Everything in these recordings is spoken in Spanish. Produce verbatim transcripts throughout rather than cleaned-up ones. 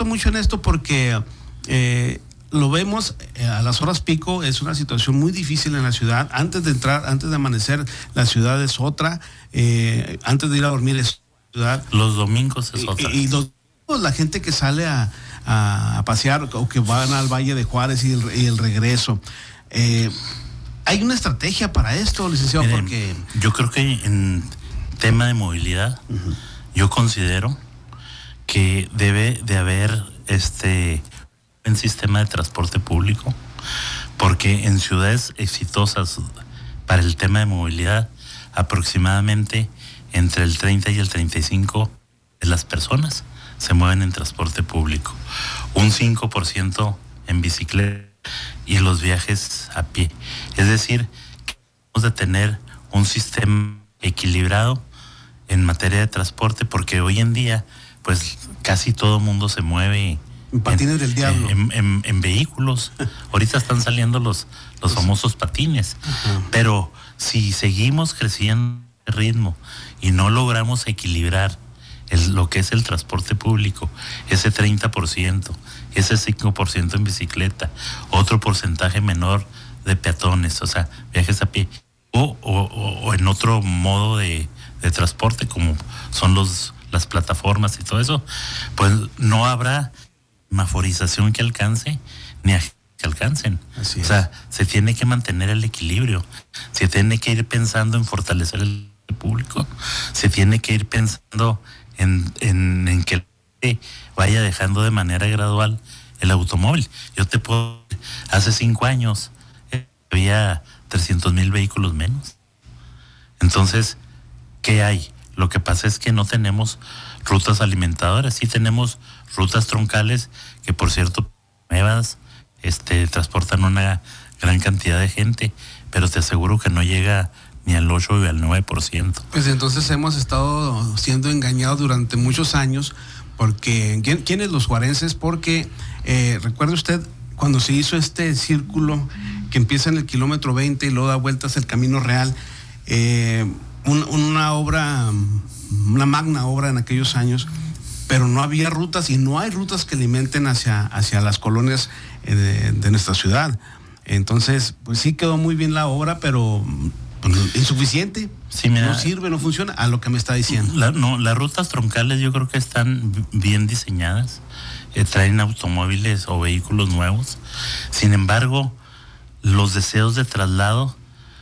insisto mucho en esto porque eh, lo vemos eh, a las horas pico, es una situación muy difícil en la ciudad. Antes de entrar, antes de amanecer, la ciudad es otra. Eh, antes de ir a dormir es ciudad. Los domingos es otra. Y, y los, la gente que sale a, a pasear o que van al Valle de Juárez y el, y el regreso. Eh, ¿Hay una estrategia para esto, licenciado? Miren, porque yo creo que en tema de movilidad, uh-huh. yo considero que debe de haber este un sistema de transporte público, porque en ciudades exitosas para el tema de movilidad, aproximadamente entre el treinta y el treinta y cinco de las personas se mueven en transporte público, un cinco por ciento en bicicleta y los viajes a pie. Es decir, que debemos de tener un sistema equilibrado en materia de transporte, porque hoy en día pues casi todo mundo se mueve en patines en, del diablo, en, en, en vehículos. Ahorita están saliendo los, los famosos patines. Uh-huh. Pero si seguimos creciendo el ritmo y no logramos equilibrar el, lo que es el transporte público, ese treinta por ciento, ese cinco por ciento en bicicleta, otro porcentaje menor de peatones, o sea, viajes a pie, o, o, o en otro modo de, de transporte, como son los, las plataformas y todo eso, pues no habrá semaforización que alcance ni a que alcancen. Así o sea, es. Se tiene que mantener el equilibrio, se tiene que ir pensando en fortalecer el público, se tiene que ir pensando en, en, en que vaya dejando de manera gradual el automóvil. Yo te puedo, hace cinco años eh, había trescientos mil vehículos menos. Entonces, ¿qué hay? Lo que pasa es que no tenemos rutas alimentadoras, sí tenemos rutas troncales que, por cierto, nuevas, este, transportan una gran cantidad de gente, pero te aseguro que no llega ni al ocho y al nueve por ciento. Pues entonces hemos estado siendo engañados durante muchos años, porque ¿quiénes los juarenses? Porque eh, recuerde usted cuando se hizo este círculo que empieza en el kilómetro veinte y luego da vueltas el Camino Real, eh, un, una obra, una magna obra en aquellos años, pero no había rutas y no hay rutas que alimenten hacia, hacia las colonias eh, de, de nuestra ciudad. Entonces, pues sí quedó muy bien la obra, pero pues, insuficiente. Sí, mira, no sirve, no funciona, a lo que me está diciendo. La, no, las rutas troncales yo creo que están bien diseñadas, eh, traen automóviles o vehículos nuevos. Sin embargo, los deseos de traslado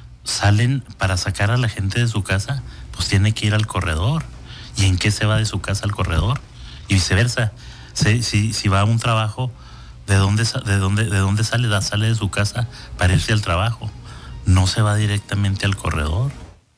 salen para sacar a la gente de su casa, pues tiene que ir al corredor. ¿Y en qué se va de su casa al corredor? Y viceversa. Si, si, si va a un trabajo, ¿de dónde, de dónde, de dónde sale? Da, sale de su casa para irse al trabajo. No se va directamente al corredor.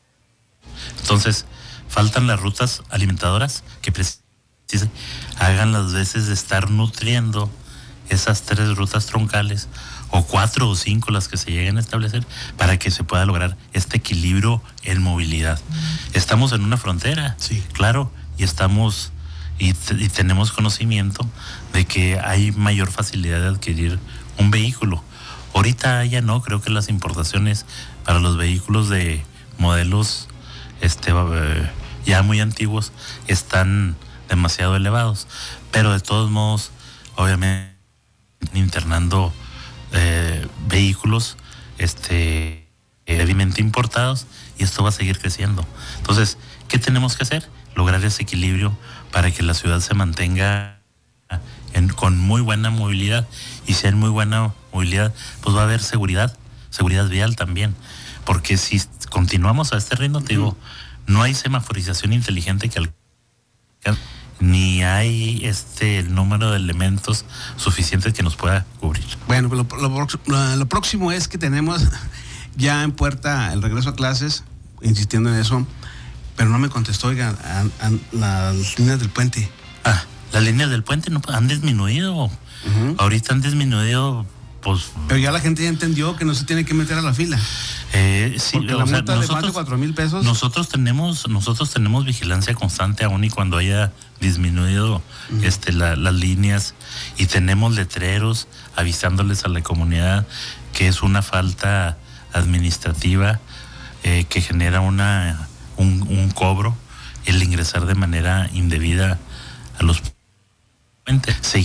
Entonces, faltan las rutas alimentadoras que precisen, hagan las veces de estar nutriendo esas tres rutas troncales, o cuatro o cinco las que se lleguen a establecer, para que se pueda lograr este equilibrio en movilidad. Estamos en una frontera, sí, claro, y estamos y, t- y tenemos conocimiento de que hay mayor facilidad de adquirir un vehículo. Ahorita ya no, creo que las importaciones para los vehículos de modelos este eh, ya muy antiguos están demasiado elevados, pero de todos modos, obviamente, internando eh, vehículos este debidamente importados, y esto va a seguir creciendo. Entonces, ¿qué tenemos que hacer? Lograr ese equilibrio para que la ciudad se mantenga en, con muy buena movilidad, y si hay muy buena movilidad, pues va a haber seguridad, seguridad vial también, porque si continuamos a este ritmo, te digo, no hay semaforización inteligente que alcance, ni hay este el número de elementos suficientes que nos pueda cubrir. Bueno, lo, lo, lo, lo próximo es que tenemos ya en puerta el regreso a clases, insistiendo en eso, pero no me contestó, oiga, a, a, las líneas del puente. Ah, las líneas del puente no han disminuido. Uh-huh. Ahorita han disminuido, pues. Pero ya la gente ya entendió que no se tiene que meter a la fila. Eh, sí, porque la multa de más de cuatro mil pesos. Nosotros tenemos, nosotros tenemos vigilancia constante aún y cuando haya disminuido uh-huh. este la, las líneas, y tenemos letreros avisándoles a la comunidad que es una falta administrativa eh, que genera una un, un cobro el ingresar de manera indebida a los puentes.